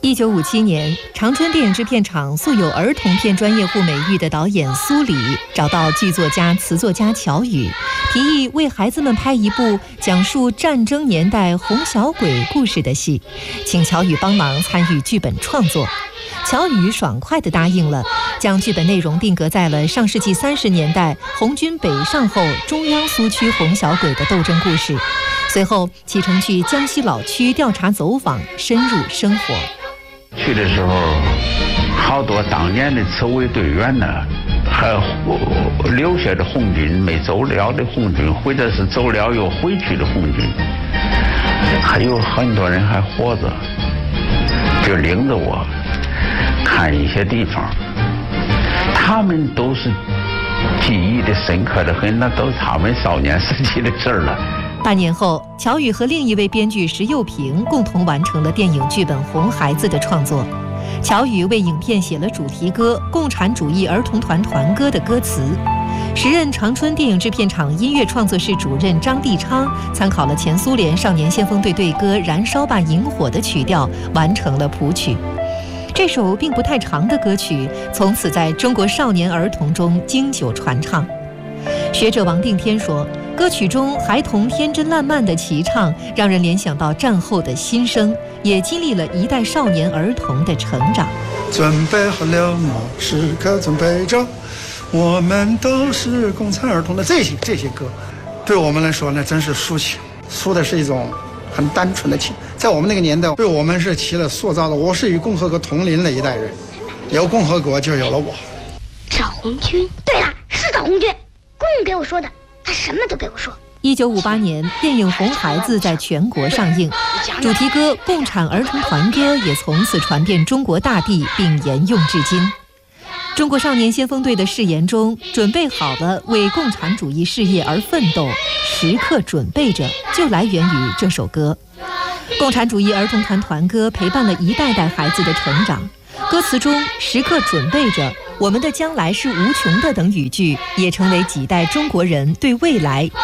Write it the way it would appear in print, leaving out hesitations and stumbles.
1957年，长春电影制片厂素有儿童片专业户美誉的导演苏里找到剧作家、词作家乔羽，提议为孩子们拍一部讲述战争年代红小鬼故事的戏，请乔羽帮忙参与剧本创作。乔羽爽快地答应了，将剧本内容定格在了上世纪30年代红军北上后中央苏区红小鬼的斗争故事。随后启程去江西老区调查走访，深入生活。 去的时候，好多当年的筹备队员呢，还有留下的红军没走了的红军，或者是走了又回去的红军，还有很多人还活着，就领着我看一些地方，他们都是记忆的深刻的很，那都是他们少年时期的事了。 半年后，乔羽和另一位编剧石佑平共同完成了电影剧本《红孩子》的创作。乔羽为影片写了主题歌《共产主义儿童团团歌》的歌词。时任长春电影制片厂音乐创作室主任张地昌参考了前苏联少年先锋队队歌《燃烧吧萤火》的曲调，完成了谱曲。这首并不太长的歌曲，从此在中国少年儿童中经久传唱。学者王定天说，歌曲中孩童天真烂漫的齐唱，让人联想到战后的新生，也激励了一代少年儿童的成长。 准备好了吗？时刻准备着，我们都是共产儿童的这些歌，对我们来说呢，真是抒情，抒的是一种很单纯的情。在我们那个年代，对我们是起了塑造的。我是与共和国同龄的一代人，有共和国就有了我。 找红军，对了，是找红军。公公给我说的，他什么都给我说。 1958年，电影《红孩子》在全国上映，主题歌《共产儿童团歌》也从此传遍中国大地，并沿用至今。中国少年先锋队的誓言中，准备好了为共产主义事业而奋斗，时刻准备着，就来源于这首歌。共产主义儿童团团歌陪伴了一代代孩子的成长。歌词中时刻准备着，我们的将来是无穷的等语句，也成为几代中国人对未来